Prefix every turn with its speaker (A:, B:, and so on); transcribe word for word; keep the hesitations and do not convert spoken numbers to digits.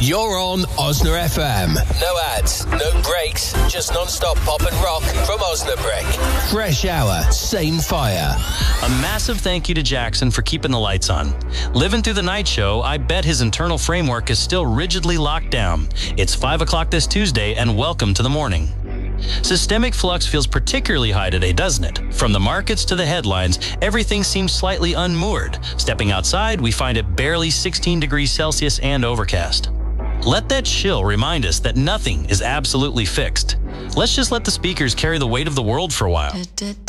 A: You're on Osna F M. No ads, no breaks, just non-stop pop and rock from Osnabrick. Fresh hour, same fire.
B: A massive thank you to Jackson for keeping the lights on. Living through the night show, I bet his internal framework is still rigidly locked down. It's five o'clock this Tuesday, and welcome to the morning. Systemic flux feels particularly high today, doesn't it? From the markets to the headlines, everything seems slightly unmoored. Stepping outside, we find it barely sixteen degrees Celsius and overcast. Let that chill remind us that nothing is absolutely fixed. Let's just let the speakers carry the weight of the world for a while.